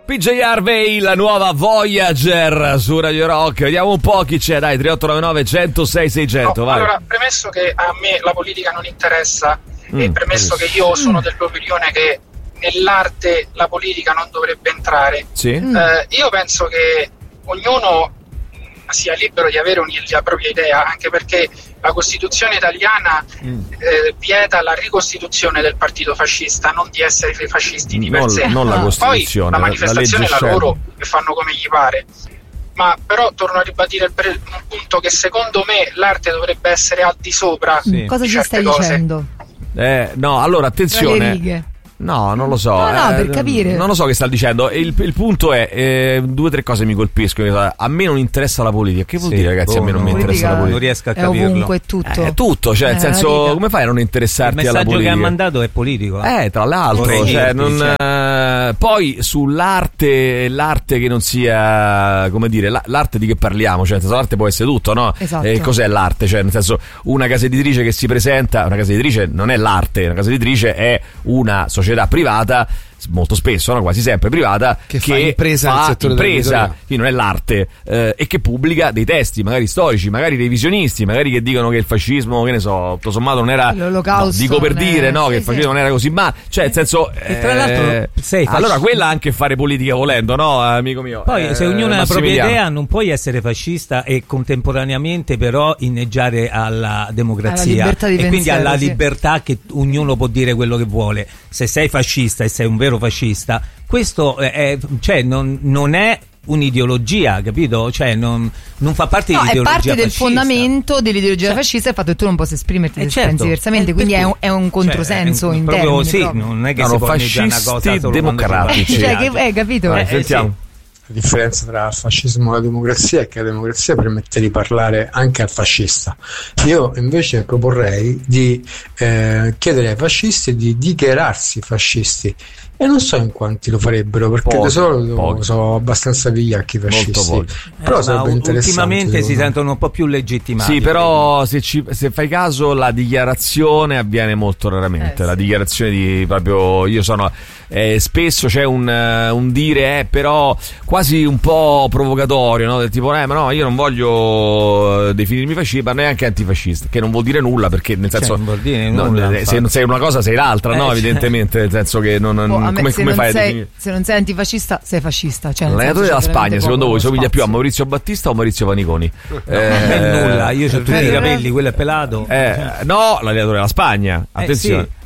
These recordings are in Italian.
PJ Harvey, la nuova Voyager su Radio Rock. Vediamo un po' chi c'è, dai, 3899 106 600, vai. Allora, premesso che a me la politica non interessa e premesso che io sono dell'opinione che nell'arte la politica non dovrebbe entrare, sì. Io penso che ognuno sia libero di avere la propria idea, anche perché la Costituzione italiana vieta la ricostituzione del partito fascista, non di essere fascisti di per sé. Non la Costituzione, poi la manifestazione la legge è la loro e fanno come gli pare. Ma però torno a ribadire un punto, che secondo me l'arte dovrebbe essere al di sopra. Sì. Cosa ci stai dicendo? No, allora attenzione. Tra le righe. No, non lo so. No, per capire. Non lo so che sta dicendo. Il punto è 2 o 3 cose mi colpiscono. A me non interessa la politica. Che vuol dire, ragazzi? A me non mi interessa la politica. Non riesco a capirlo. È ovunque, è tutto. È tutto, cioè, nel senso, come fai a non interessarti alla politica? Il messaggio che ha mandato è politico. Tra l'altro, poi sull'arte, l'arte che non sia, come dire, l'arte di che parliamo? Cioè, nel senso, l'arte può essere tutto, no? Esatto. Cos'è l'arte? Cioè, nel senso, una casa editrice che si presenta, una casa editrice non è l'arte, una casa editrice è una società privata, molto spesso, no? Quasi sempre privata, che fa impresa nel settore dell'editoria, quindi non è l'arte, e che pubblica dei testi magari storici, magari revisionisti, magari che dicono che il fascismo, che ne so, tutto sommato non era l'olocausto, dico per dire, no, che il fascismo non era così, ma cioè nel senso, e tra l'altro allora quella anche fare politica volendo, no, amico mio. Poi se ognuno ha la propria idea, non puoi essere fascista e contemporaneamente però inneggiare alla democrazia alla e quindi pensiero, alla libertà, che ognuno può dire quello che vuole. Se sei fascista e sei un vero fascista, questo cioè non è un'ideologia, capito? Cioè non fa parte dell'ideologia fascista. È parte del fascista. Fondamento dell'ideologia fascista il fatto che tu non possa esprimerti se pensi diversamente, quindi è un controsenso in proprio, termini. Sì, non è che si può negare una cosa solo democratici. Cioè, capito? Sentiamo. La differenza tra il fascismo e la democrazia è che la democrazia permette di parlare anche al fascista. Io invece proporrei di chiedere ai fascisti di dichiararsi fascisti, e non so in quanti lo farebbero, perché da solo sono abbastanza vigliacchi i fascisti. Però sarebbe interessante. Ultimamente si sentono un po' più legittimati. Sì, però se fai caso, la dichiarazione avviene molto raramente. La dichiarazione di proprio io sono spesso c'è un dire però quasi un po' provocatorio, no? Del tipo ma no, io non voglio definirmi fascista, ma neanche antifascista, che non vuol dire nulla, perché nel senso non vuol dire nulla, se non sei una cosa sei l'altra, no? Evidentemente, nel senso che come fai a definire? Se non sei antifascista sei fascista, cioè l'allenatore della Spagna secondo voi somiglia più a Maurizio Battista o Maurizio Paniconi? Nulla, io ho tutti i capelli, quello è pelato. No, l'allenatore della Spagna, attenzione. Sì.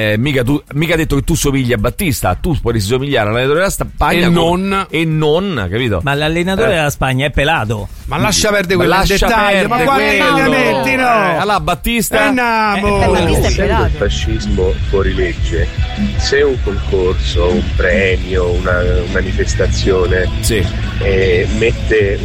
Mica detto che tu somigli a Battista, tu puoi somigliare all'allenatore della Spagna e non, capito? Ma l'allenatore della Spagna è pelato. Ma lascia perdere quello dettaglio, ma quali cambiamenti, no? Allora Battista Battista è pelato. Il fascismo fuori legge, se un concorso, un premio, una manifestazione mette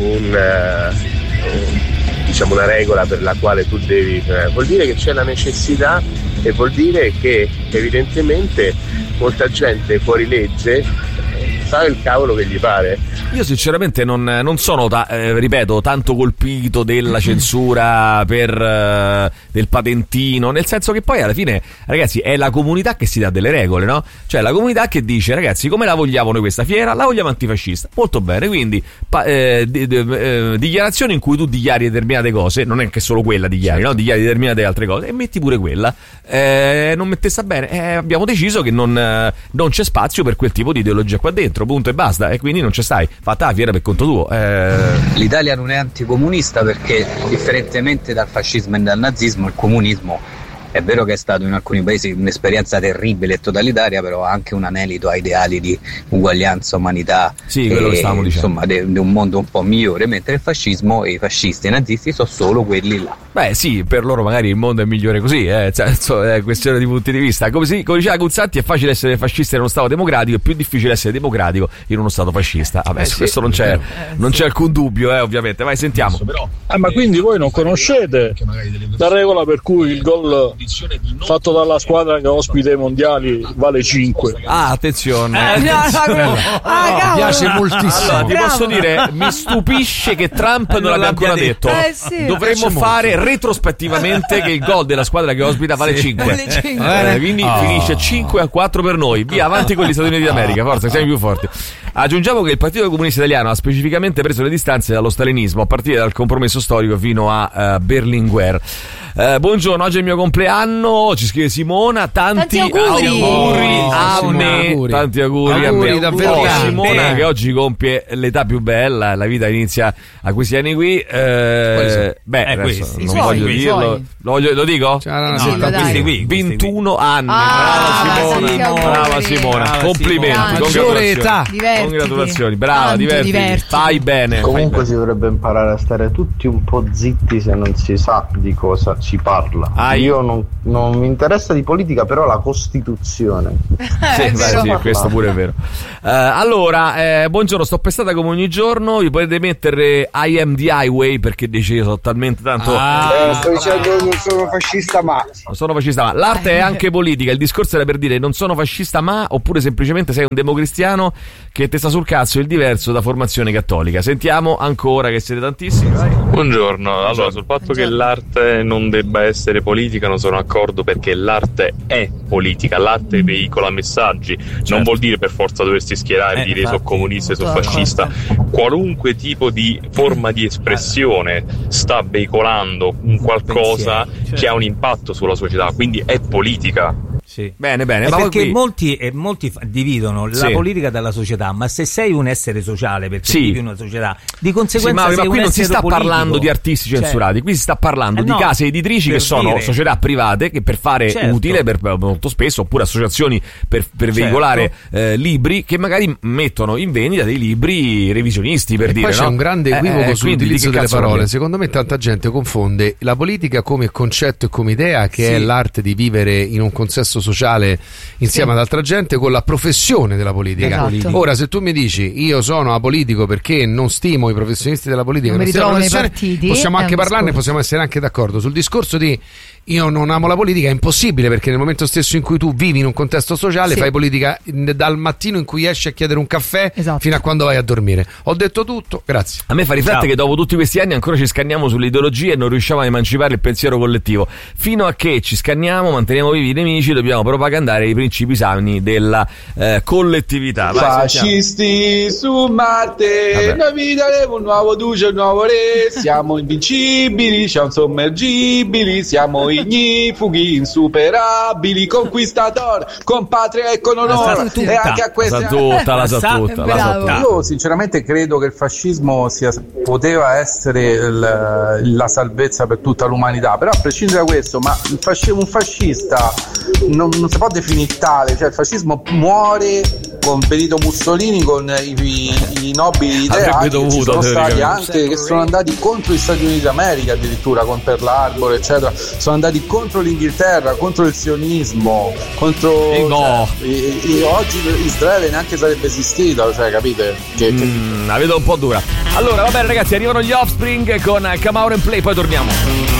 diciamo una regola per la quale tu devi, vuol dire che c'è la necessità e vuol dire che evidentemente molta gente fuori legge fa il cavolo che gli pare. Io sinceramente non sono ripeto, tanto colpito della censura del patentino, nel senso che poi alla fine, ragazzi, è la comunità che si dà delle regole, no? Cioè la comunità che dice: ragazzi, come la vogliamo noi questa fiera? La vogliamo antifascista. Molto bene, quindi dichiarazioni in cui tu dichiari determinate cose, non è che solo quella dichiari, no? Dichiari determinate altre cose e metti pure quella. Non mettessa bene, abbiamo deciso che non c'è spazio per quel tipo di ideologia qua dentro, punto e basta, e quindi non ci stai, fatta la fiera per conto tuo. L'Italia non è anticomunista perché, differentemente dal fascismo e dal nazismo, il comunismo è vero che è stato in alcuni paesi un'esperienza terribile e totalitaria, però anche un anelito a ideali di uguaglianza, umanità, quello che stavamo dicendo, insomma, di un mondo un po' migliore, mentre il fascismo e i fascisti e i nazisti sono solo quelli là. Beh sì, per loro magari il mondo è migliore così, è questione di punti di vista. Come diceva Guzzanti, è facile essere fascista in uno stato democratico, è più difficile essere democratico in uno stato fascista. Vabbè, su questo non c'è alcun dubbio, ovviamente. Vai, sentiamo. Ma quindi voi non conoscete la regola per cui il gol fatto dalla squadra che ospita i mondiali vale 5. Attenzione. Mi piace moltissimo. Allora, ti posso dire, mi stupisce che Trump non l'abbia ancora detto. Sì. Dovremmo fare retrospettivamente che il gol della squadra che ospita vale 5. Quindi finisce 5-4 per noi. Via, avanti con gli Stati Uniti d'America, forza, siamo più forti. Aggiungiamo che il Partito Comunista Italiano ha specificamente preso le distanze dallo stalinismo a partire dal compromesso storico fino a Berlinguer. Buongiorno, oggi è il mio compleanno, ci scrive Simona, tanti auguri a me. Tanti auguri a me. Davvero Simona che oggi compie l'età più bella, la vita inizia a questi anni qui. Adesso non voglio dirlo. Lo dico? 21 anni. Brava Simona. Complimenti, congratulazioni. Brava, divertiti. Stai bene. Comunque si dovrebbe imparare a stare tutti un po' zitti se non si sa di cosa si parla. Io non mi interessa di politica, però la Costituzione. Sì, questo pure è vero. Allora, buongiorno, sto pestata come ogni giorno. Vi potete mettere I am the highway perché dice io sono talmente tanto. Sto dicendo non sono fascista, ma. Non sono fascista, ma l'arte è anche politica. Il discorso era per dire non sono fascista, ma oppure semplicemente sei un democristiano che te sta sul cazzo il diverso da formazione cattolica. Sentiamo ancora che siete tantissimi. Vai. Buongiorno. Allora, sul fatto che l'arte non debba essere politica non sono d'accordo, perché l'arte è politica, l'arte veicola messaggi, non vuol dire per forza doversi schierare, dire sono comunista e sono fascista. Qualunque tipo di forma di espressione sta veicolando un qualcosa che ha un impatto sulla società, quindi è politica. Sì. Bene, ma perché molti dividono la politica dalla società, ma se sei un essere sociale, perché vivi in una società, di conseguenza sei ma qui non si sta politico. parlando di artisti censurati, qui si sta parlando di case editrici che sono società private che per fare utile molto spesso, oppure associazioni per veicolare libri che magari mettono in vendita dei libri revisionisti, per dire. Poi c'è un grande equivoco sull'utilizzo delle parole. Secondo me tanta gente confonde la politica come concetto e come idea, che è l'arte di vivere in un consesso sociale insieme ad altra gente, con la professione della politica. Esatto. Ora, se tu mi dici io sono apolitico perché non stimo i professionisti della politica, non mi ritrovo nei partiti, possiamo anche parlarne, possiamo essere anche d'accordo. Sul discorso di io non amo la politica è impossibile, perché nel momento stesso in cui tu vivi in un contesto sociale fai politica dal mattino in cui esci a chiedere un caffè fino a quando vai a dormire. Ho detto tutto, grazie. A me fa riflettere che dopo tutti questi anni ancora ci scanniamo sulle ideologie e non riusciamo a emancipare il pensiero collettivo. Fino a che ci scanniamo, manteniamo vivi i nemici, dobbiamo propagandare i principi sani della collettività. Fascisti su Marte, noi vi daremo un nuovo duce, un nuovo re, siamo invincibili, siamo sommergibili, siamo ignifughi, insuperabili, conquistatori, con patria e con onore. E anche a queste la sa tutta. Io sinceramente credo che il fascismo poteva essere la salvezza per tutta l'umanità, però a prescindere da questo, ma un fascista non si può definire tale, cioè il fascismo muore con Benito Mussolini, con i nobili ideali che ci sono stati anche, che sono andati contro gli Stati Uniti d'America, addirittura con Pearl Harbor eccetera, sono andati contro l'Inghilterra, contro il sionismo, contro oggi Israele neanche sarebbe esistito, cioè capite? La vedo un po' dura. Allora va bene ragazzi, arrivano gli Offspring con Come Out and Play, poi torniamo.